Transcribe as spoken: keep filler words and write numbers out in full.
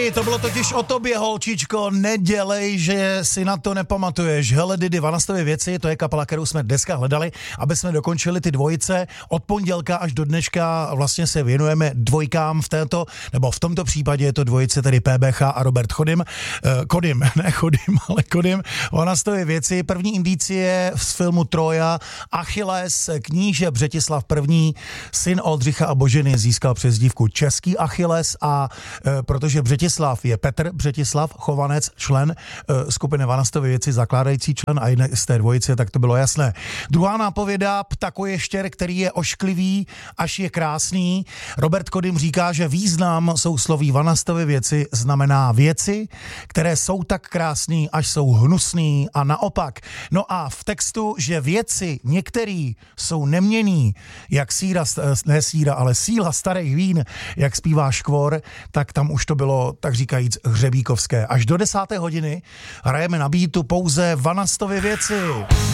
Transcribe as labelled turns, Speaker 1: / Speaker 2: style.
Speaker 1: Hej, to bylo totiž o tobě, holčičko, nedělej, že si na to nepamatuješ. Hele, Didi, Vanastovy věci, to je kapela, kterou jsme dneska hledali, aby jsme dokončili ty dvojice. Od pondělka až do dneška vlastně se věnujeme dvojkám v této, nebo v tomto případě je to dvojice, tedy P B H a Robert Chodym. Uh, Kodym, ne Chodym, ale Kodym. Vanastovy věci, první indicie z filmu Troja, Achilles, kníže Břetislav I., syn Oldřicha a Boženy, získal přezdívku Český Achilles a uh, protože Břetislav je Petr Břetislav, Chovanec, člen uh, skupiny Vanastovy věci, zakládající člen a jiné z té dvojice, tak to bylo jasné. Druhá nápověda, ptakoještěr, který je ošklivý, až je krásný. Robert Kodym říká, že význam sousloví Vanastovy věci znamená věci, které jsou tak krásný, až jsou hnusný a naopak. No a v textu, že věci některý jsou neměnný, jak síra, ne síra, ale síla starých vín, jak zpívá Škvor, tak tam už to bylo, tak říkajíc, hřebíkovské. Až do desáté hodiny hrajeme na beatu pouze Vanastovy věci.